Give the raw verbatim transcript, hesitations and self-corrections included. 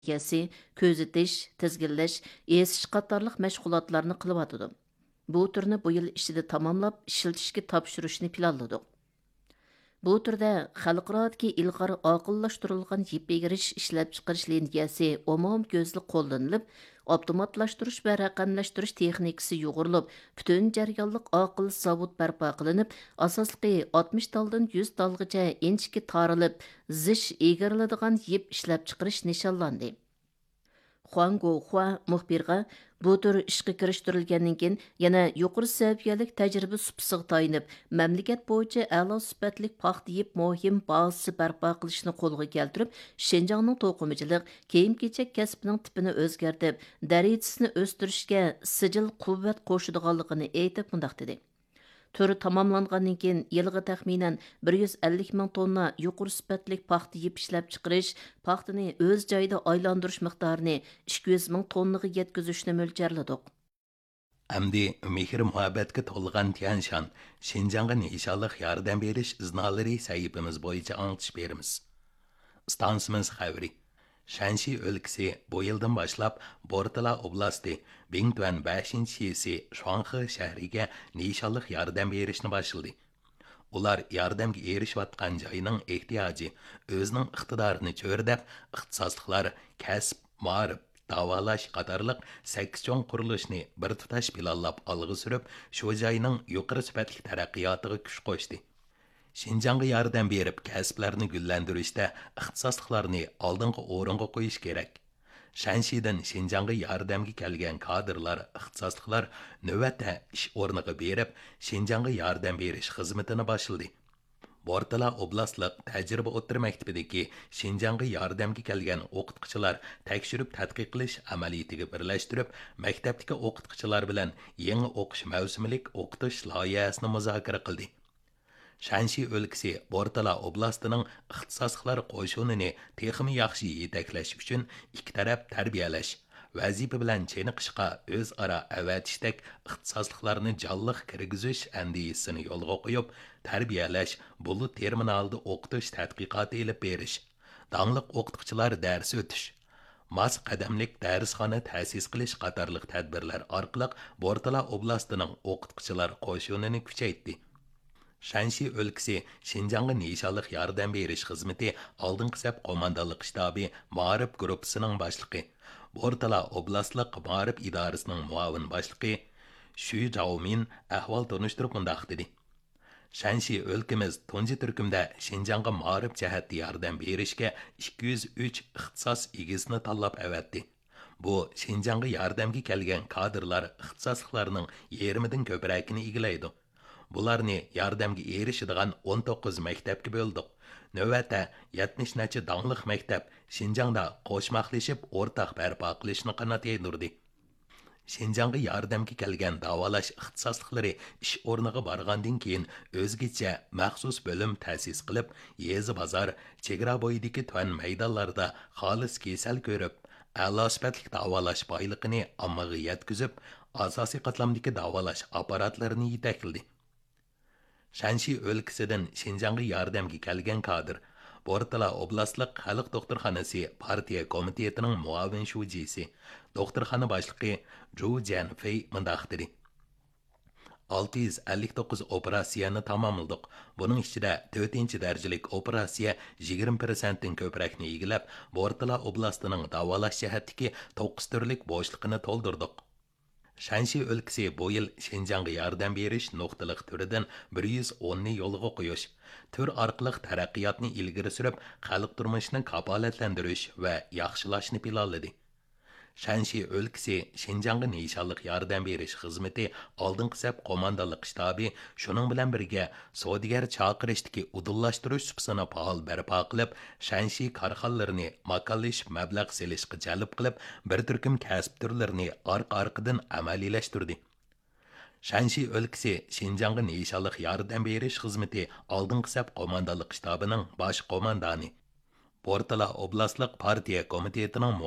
yasi, ko'zitish, tizginlash, esish qatorliq mashg'ulotlarni qilyotidi. Bu turni bu yil ichida tamomlab, ishlatishga topshirishni planladik. Bu turda xalqarodagi ilg'or oqillashtirilgan yip egirish ishlab chiqarish liniyasi umum ko'zli qo'llanilib, avtomatlashtirish va raqamlashtirish texnikasi yo'g'irilib, butun jarayonliq oqil zavod barpo qilinib, asosliqi oltmish daldan yuz dalgacha inchki tarilib, zish egiriladigan yip ishlab chiqarish nishonlandi. Хуан Гоухуа muxbirga bu tur ishga kirishtirilgandan keyin yana yuqori saviyalik tajriba supisiga tayinib, mamlakat bo'yicha a'lo sifatli paxta yeb muhim bazasi barpo qilishni qo'lga keltirib, Shenjongning to'qimachilik, kiyim-kechak kasbining tipini o'zgartib, darajasini o'stirishga sijil quvvat qo'shadiganligini aytib mundaq dedi. Turi tamamlangandan keyin yilga taxminan bir yuz ellik ming tonna yuqori sifatlik paxta yeb ishlab chiqarish, paxtani o'z joyida aylantirish miqdorini ikki yuz ming tonnaga yetkazishni mo'ljalladik. Әмді мехір muhabbatga to'lgan Tianshan, Şinjanға nishonliq yordam berish iznolari sahifamiz bo'yicha anglitish beramiz. Stansimiz xabari. Shanxi o'lkasi bu yildan boshlab Bortala oblasti Bingtuan beshinchi yisi Shuanghe shahriga nishonliq yordam berishni boshladi. Ular yordamga erishayotgan joyning ehtiyoji, o'zining iqtidorini cho'rdab, ixtisosliklar, kasb, ma'rif, davolash qatorliq sakkiz cho'ng qurilishni bir tutash planlab olg'a surib, shu joyning yuqori sifatli taraqqiyotiga kuch qo'shdi. Şinjanға yordam berib, kasblarni gullantirishda ixtisosliklarni oldingi o'ringa qo'yish kerak. Shanshidan Şinjanға yordamga kelgan kadrlar, ixtisosliklar navbatda ish o'rniga berib, Şinjanға yordam berish xizmatini boshladi. Bortala oblastlik tajriba o'tir maktabidagi Şinjanға yordamga kelgan o'qituvchilar tekshirib tadqiq qilish amaliyatiga birlashtirib, maktabdagi o'qituvchilar bilan yangi o'qish mavsumilik o'qitish loyihasini muzokara qildi. Shanxi o'lkasi Bortala oblastining ixtisosliklar qo'shinini texmi yaxshi yetaklash uchun ikki taraf tarbiyalash, vazifa bilan cheniqishga o'zaro avatishdek ixtisosliklarni jonliq kirgizish andisini yo'lga qo'yib, tarbiyalash, bulut terminalda o'qitish tadqiqoti ilib berish, dangliq o'qituvchilar dars o'tish, mas qadamlik darsxona ta'sis qilish qatorliq tadbirlar orqali Bortala oblastining o'qituvchilar qo'shinini kuchaytirdi. Shanxi o'lkasi Şinjanға nishonliq yordam berish xizmati oldingi saf qo'mondonlik shtabi ma'rif gruppasining boshlig'i, Bortala oblastlik ma'rif idorasining muavin boshlig'i Shu Jaomin ahvol tunishtirib mundaq dedi. Shanxi o'lkamiz tunji turkumda Şinjanға ma'rif jihatda yordam berishga ikki yuz uch ixtisos egisini tanlab avatdi. Bu Şinjanға yordamga kelgan kadrlar ixtisosliklarining yarmidan ko'pragini egallaydi. Bularni yordamga erishadigan o'n to'qqiz maktabga bo'ldik. Navbatda yetmish nacha dangliq maktab Şinjangda qo'shmaqlashib o'rtaq barpo qilishni qanot yaydirdi. Şinjanға yordamga kelgan davolash ixtisosliklari ish o'rniga borgandan keyin o'zgacha maxsus bo'lim ta'sis qilib, yezi bozor, chegara bo'yidagi tuan maydonlarda xolis kasal ko'rib, a'lo sifatli davolash boyligini ommaga yetkazib, asosiy qatlamdagi davolash apparatlarini yetakladi. Shanxi o'lkasidan Şinjanға yordamga kelgan kadr Bortala oblastlik xalq doktorxonasi partiya komitetining muavin shujisi, doktorxona boshlig'i Zhu Jianfei mundaq dedi. olti yuz ellik to'qqiz operatsiyani tamomladik. Buning ichida to'rtinchi darajalik operatsiya yigirma prosentdan ko'pragni egallab, Bortala oblastining davolash jihatdagi to'qqiz turlik bo'shliqini to'ldirdik. Shanxi o'lkasi bu yil Şinjanға yordam berish nuqtaliq turidan bir yuz o'n ni yo'lga qo'yish, tur orqali taraqqiyotni ilgari surib, xalq turmushini kafolatlantirish va yaxshilashni planladi. Shanxi o'lkasi Şinjanға nishonliq yordam berish xizmati oldingi saf qo'mondonlik shtabi shuning bilan birga savdogar chaqirishdagi udullashtirish supsini faol barpo qilib, Shanxi korxonalarini makonlash mablag' selishga jalb qilib, bir turkum kasb turlarini orqa-orqadan amaliylashtirdi. Shanxi o'lkasi Şinjanға nishonliq yordam berish xizmati oldingi saf qo'mondonlik shtabining bosh qo'mondoni, Bortala oblastlik partiya komitetining